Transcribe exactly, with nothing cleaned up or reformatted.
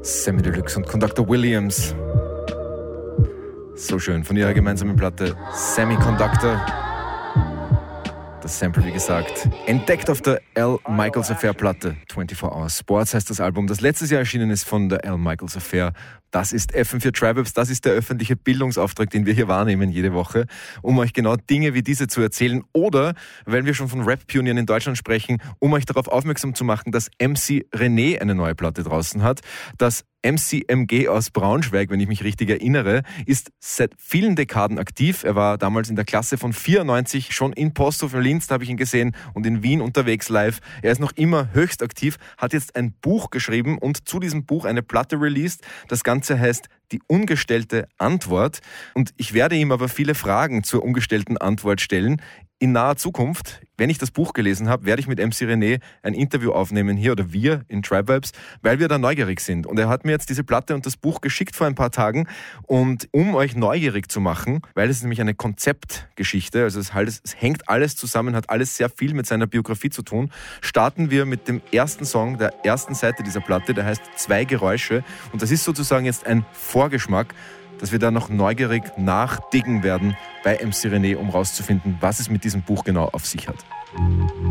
Samy Deluxe und Conductor Williams. So schön, von ihrer gemeinsamen Platte Semiconductor. Das Sample, wie gesagt, entdeckt auf der Al Michaels Affair Platte. vierundzwanzig Hour Sports heißt das Album, das letztes Jahr erschienen ist von der Al Michaels Affair. Das ist F M vier Tribes, das ist der öffentliche Bildungsauftrag, den wir hier wahrnehmen jede Woche, um euch genau Dinge wie diese zu erzählen oder, weil wir schon von Rap-Pionieren in Deutschland sprechen, um euch darauf aufmerksam zu machen, dass M C René eine neue Platte draußen hat. Das M C M G aus Braunschweig, wenn ich mich richtig erinnere, ist seit vielen Dekaden aktiv. Er war damals in der Klasse von vierundneunzig schon in Posthof in Linz, da habe ich ihn gesehen, und in Wien unterwegs live. Er ist noch immer höchst aktiv, hat jetzt ein Buch geschrieben und zu diesem Buch eine Platte released. Das Ganze heißt Die ungestellte Antwort. Und ich werde ihm aber viele Fragen zur ungestellten Antwort stellen. In naher Zukunft, wenn ich das Buch gelesen habe, werde ich mit M C René ein Interview aufnehmen hier oder wir in Tribe Vibes, weil wir da neugierig sind. Und er hat mir jetzt diese Platte und das Buch geschickt vor ein paar Tagen. Und um euch neugierig zu machen, weil es ist nämlich eine Konzeptgeschichte, also es, halt, es hängt alles zusammen, hat alles sehr viel mit seiner Biografie zu tun, starten wir mit dem ersten Song der ersten Seite dieser Platte, der heißt Zwei Geräusche. Und das ist sozusagen jetzt ein Vorgeschmack, dass wir da noch neugierig nachdiggen werden bei M C René, um rauszufinden, was es mit diesem Buch genau auf sich hat.